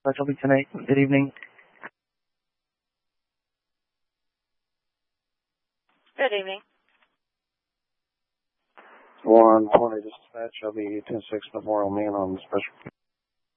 dispatch. I'll be 10-8. Good evening. Good evening. 120 dispatch. I'll be 10-6 Memorial Man on special